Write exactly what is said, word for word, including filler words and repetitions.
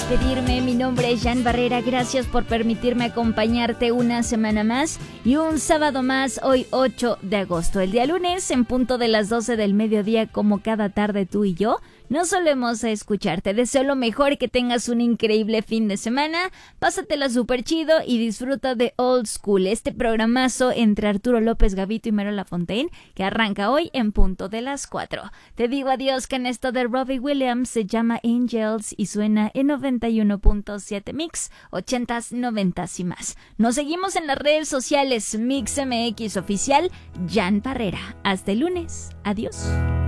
despedirme, mi nombre es Jan Barrera, gracias por permitirme acompañarte una semana más y un sábado más, hoy ocho de agosto. El día lunes, en punto de las doce del mediodía, como cada tarde tú y yo, nos solemos a escuchar. Te deseo lo mejor y que tengas un increíble fin de semana. Pásatela súper chido y disfruta de Old School, este programazo entre Arturo López Gavito y Mero Lafontaine, que arranca hoy en punto de las cuatro. Te digo adiós, que en esto de Robbie Williams se llama Angels y suena en noventa y uno punto siete Mix, ochentas, noventas y más. Nos seguimos en las redes sociales, Mix M X Oficial, Jan Barrera. Hasta el lunes. Adiós.